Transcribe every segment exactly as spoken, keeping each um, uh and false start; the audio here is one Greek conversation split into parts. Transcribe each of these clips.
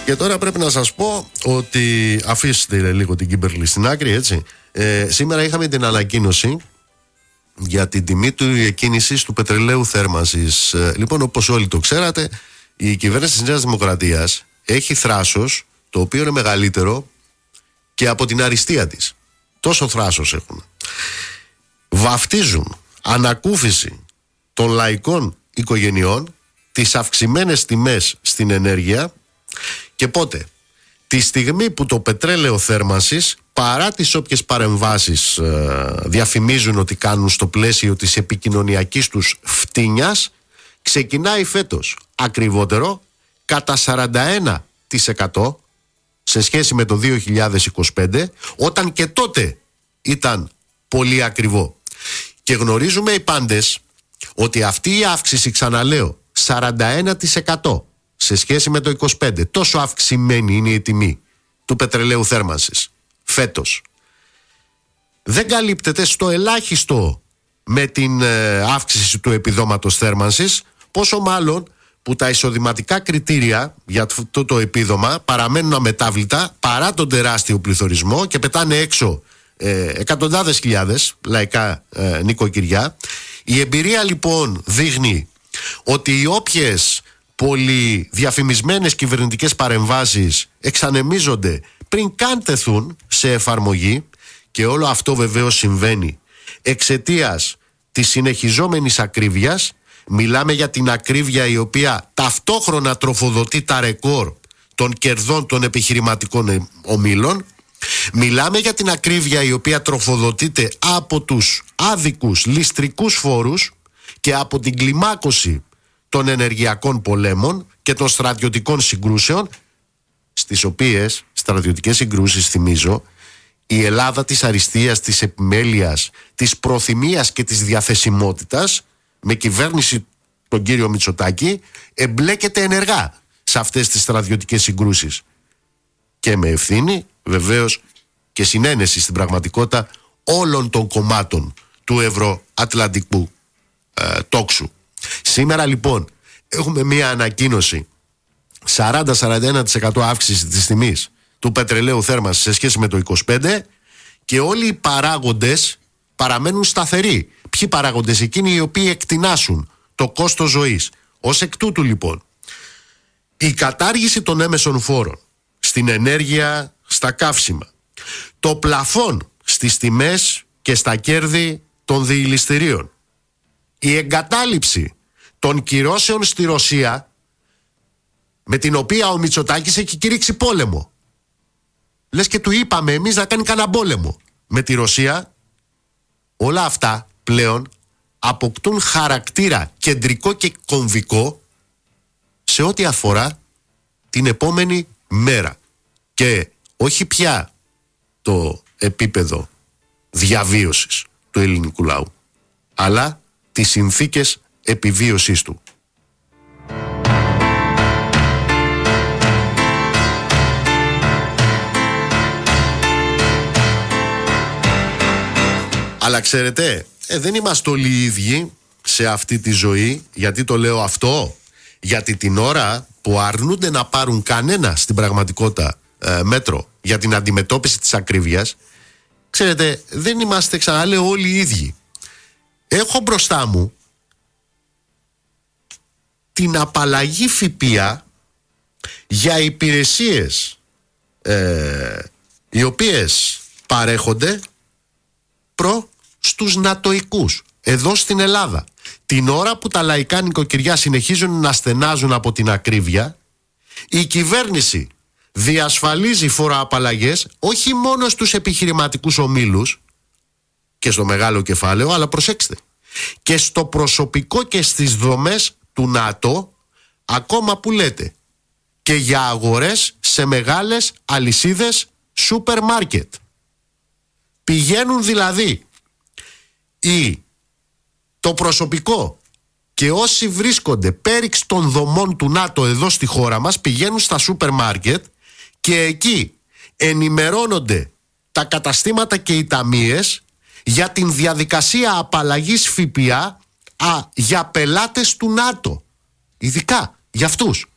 Και τώρα πρέπει να σας πω ότι αφήστε λίγο την Κίμπερλι στην άκρη, έτσι. Ε, σήμερα είχαμε την ανακοίνωση για την τιμή του εκκίνησης του πετρελαίου θέρμανσης. Ε, λοιπόν, όπως όλοι το ξέρατε, η κυβέρνηση της Νέας Δημοκρατίας έχει θράσος το οποίο είναι μεγαλύτερο και από την αριστεία της. Τόσο θράσος έχουν. Βαφτίζουν ανακούφιση των λαϊκών οικογενειών τις αυξημένες τιμές στην ενέργεια. Και πότε? Τη στιγμή που το πετρέλαιο θέρμανσης, παρά τις όποιες παρεμβάσεις ε, διαφημίζουν ότι κάνουν στο πλαίσιο της επικοινωνιακής τους φτύνιας, ξεκινάει φέτος ακριβότερο κατά σαράντα ένα τοις εκατό σε σχέση με το δύο χιλιάδες είκοσι πέντε, όταν και τότε ήταν πολύ ακριβό. Και γνωρίζουμε οι πάντες ότι αυτή η αύξηση, ξαναλέω, σαράντα ένα τοις εκατό σε σχέση με το είκοσι πέντε, τόσο αυξημένη είναι η τιμή του πετρελαίου θέρμανσης φέτος, δεν καλύπτεται στο ελάχιστο με την ε, αύξηση του επιδόματος θέρμανσης, πόσο μάλλον που τα εισοδηματικά κριτήρια για αυτό το επίδομα παραμένουν αμετάβλητα παρά τον τεράστιο πληθωρισμό και πετάνε έξω ε, εκατοντάδες χιλιάδες λαϊκά ε, νοικοκυριά. Η εμπειρία λοιπόν δείχνει ότι οι όποιες πολυδιαφημισμένες κυβερνητικές παρεμβάσεις εξανεμίζονται πριν καν τεθούν σε εφαρμογή, και όλο αυτό βεβαίως συμβαίνει εξαιτίας της συνεχιζόμενης ακρίβειας. Μιλάμε για την ακρίβεια η οποία ταυτόχρονα τροφοδοτεί τα ρεκόρ των κερδών των επιχειρηματικών ομίλων. Μιλάμε για την ακρίβεια η οποία τροφοδοτείται από τους άδικους ληστρικούς φόρους και από την κλιμάκωση των ενεργειακών πολέμων και των στρατιωτικών συγκρούσεων, στις οποίες στρατιωτικές συγκρούσεις, θυμίζω, η Ελλάδα της αριστείας, της επιμέλειας, της προθυμίας και της διαθεσιμότητας, με κυβέρνηση τον κύριο Μητσοτάκη, εμπλέκεται ενεργά σε αυτές τις στρατιωτικές συγκρούσεις, και με ευθύνη βεβαίως και συνένεση στην πραγματικότητα όλων των κομμάτων του ευρωατλαντικού ε, τόξου. Σήμερα λοιπόν έχουμε μία ανακοίνωση σαράντα με σαράντα ένα τοις εκατό αύξηση της τιμής του πετρελαίου θέρμανσης σε σχέση με το είκοσι πέντε, και όλοι οι παράγοντες παραμένουν σταθεροί. Ποιοι παράγοντες? Εκείνοι οι οποίοι εκτινάσουν το κόστος ζωής. Ως εκ τούτου λοιπόν, η κατάργηση των έμεσων φόρων στην ενέργεια, στα καύσιμα, το πλαφόν στις τιμές και στα κέρδη των διηληστηρίων, η εγκατάλειψη των κυρώσεων στη Ρωσία, με την οποία ο Μητσοτάκης έχει κηρύξει πόλεμο. Λες και του είπαμε εμείς να κάνει κανένα πόλεμο με τη Ρωσία. Όλα αυτά πλέον αποκτούν χαρακτήρα κεντρικό και κομβικό σε ό,τι αφορά την επόμενη μέρα, και όχι πια το επίπεδο διαβίωσης του ελληνικού λαού, αλλά τις συνθήκες επιβίωσής του. Αλλά ξέρετε, ε, δεν είμαστε όλοι οι ίδιοι σε αυτή τη ζωή. Γιατί το λέω αυτό? Γιατί την ώρα που αρνούνται να πάρουν κανένα στην πραγματικότητα ε, μέτρο για την αντιμετώπιση της ακρίβειας, ξέρετε, δεν είμαστε, ξαναλέω, όλοι οι ίδιοι. Έχω μπροστά μου την απαλλαγή ΦΠΑ για υπηρεσίες ε, οι οποίες παρέχονται προ στους νατοικούς εδώ στην Ελλάδα. Την ώρα που τα λαϊκά νοικοκυριά συνεχίζουν να στενάζουν από την ακρίβεια, η κυβέρνηση διασφαλίζει φοροαπαλλαγές όχι μόνο στους επιχειρηματικούς ομίλους και στο μεγάλο κεφάλαιο, αλλά προσέξτε, και στο προσωπικό και στις δομές του ΝΑΤΟ, ακόμα που λέτε και για αγορές σε μεγάλες αλυσίδες σούπερ μάρκετ. Πηγαίνουν δηλαδή ή το προσωπικό και όσοι βρίσκονται πέριξ των δομών του ΝΑΤΟ εδώ στη χώρα μας, πηγαίνουν στα σούπερ μάρκετ και εκεί ενημερώνονται τα καταστήματα και οι ταμείες για την διαδικασία απαλλαγής ΦΠΑ α, για πελάτες του ΝΑΤΟ. Ειδικά για αυτούς.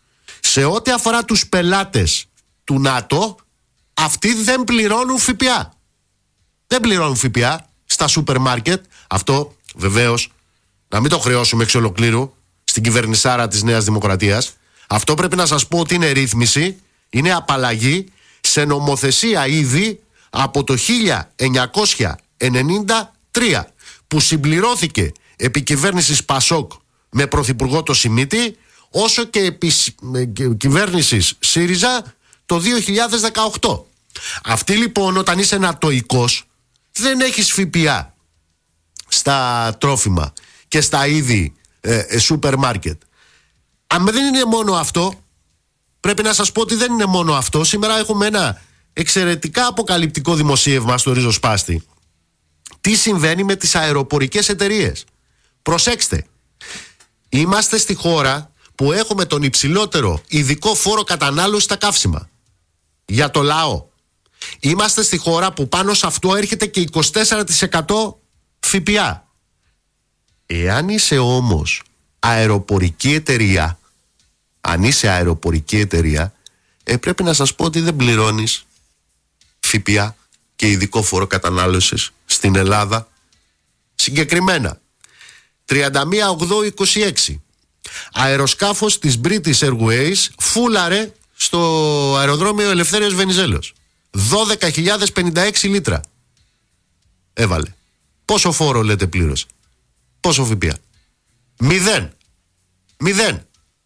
σε ό,τι αφορά τους πελάτες του ΝΑΤΟ, αυτοί δεν πληρώνουν ΦΠΑ. Δεν πληρώνουν ΦΠΑ στα σούπερ μάρκετ. Αυτό βεβαίως να μην το χρεώσουμε εξ ολοκλήρου στην κυβερνησάρα της Νέας Δημοκρατίας. Αυτό πρέπει να σας πω ότι είναι ρύθμιση, είναι απαλλαγή σε νομοθεσία ήδη από το χίλια εννιακόσια ενενήντα τρία, που συμπληρώθηκε επί κυβέρνησης Πασόκ με πρωθυπουργό το Σιμίτη, όσο και επί κυβέρνησης ΣΥΡΙΖΑ το δύο χιλιάδες δεκαοκτώ. Αυτή λοιπόν, όταν είσαι νατοϊκός, δεν έχεις ΦΠΑ στα τρόφιμα και στα είδη ε, σούπερ μάρκετ. Αν δεν είναι μόνο αυτό, πρέπει να σας πω ότι δεν είναι μόνο αυτό. Σήμερα έχουμε ένα εξαιρετικά αποκαλυπτικό δημοσίευμα στο Ριζοσπάστη. Τι συμβαίνει με τις αεροπορικές εταιρείες. Προσέξτε, είμαστε στη χώρα που έχουμε τον υψηλότερο ειδικό φόρο κατανάλωση στα καύσιμα. Για το λαό. Είμαστε στη χώρα που πάνω σε αυτό έρχεται και είκοσι τέσσερα τοις εκατό ΦΠΑ. Εάν είσαι όμως αεροπορική εταιρεία, αν είσαι αεροπορική εταιρεία, ε, πρέπει να σας πω ότι δεν πληρώνεις ΦΠΑ και ειδικό φόρο κατανάλωσης στην Ελλάδα. Συγκεκριμένα, τριάντα μία οκτώ είκοσι έξι, αεροσκάφος της British Airways φούλαρε στο αεροδρόμιο Ελευθέριος Βενιζέλος. δώδεκα χιλιάδες πενήντα έξι λίτρα έβαλε. Πόσο φόρο λέτε πλήρωσε? Πόσο ΦΠΑ? Μηδέν. Μηδέν.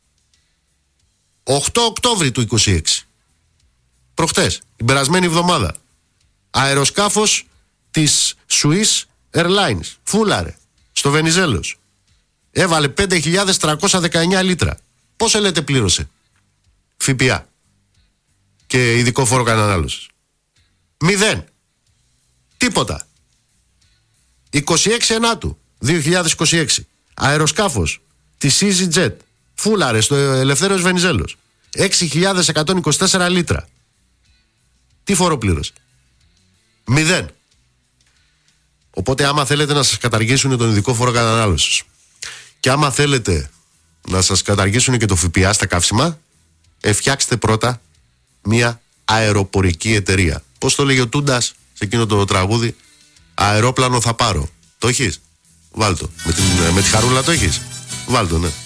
οκτώ Οκτώβρη του είκοσι έξι. Προχτές, την περασμένη εβδομάδα. Αεροσκάφος της Swiss Airlines φούλαρε στο Βενιζέλος. Έβαλε πέντε χιλιάδες τριακόσια δεκαεννιά λίτρα. Πόσο λέτε πλήρωσε? ΦΠΑ και ειδικό φόρο κατανάλωσης? Μηδέν. Τίποτα. είκοσι έξι Ενάτου δύο χιλιάδες είκοσι έξι, αεροσκάφος της EasyJet φούλαρε στο Ελευθέριος Βενιζέλος έξι χιλιάδες εκατόν είκοσι τέσσερα λίτρα. Τι φόρο πλήρωσε? Μηδέν. Οπότε άμα θέλετε να σας καταργήσουν τον ειδικό φόρο κατανάλωσης και άμα θέλετε να σας καταργήσουν και το ΦΠΑ στα καύσιμα, ε, φτιάξτε πρώτα μια αεροπορική εταιρεία. Πώς το λέγει ο Τούντας σε εκείνο το τραγούδι? Αερόπλανο θα πάρω. Το έχεις? Βάλ' το. Με, την, με τη χαρούλα το έχεις? Βάλ' το, ναι.